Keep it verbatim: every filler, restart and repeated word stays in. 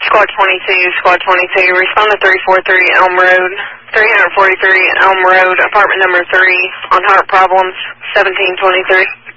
Squad twenty-two, Squad twenty-two, respond to three forty-three Elm Road, three forty-three Elm Road, apartment number three, on heart problems, seventeen twenty-three.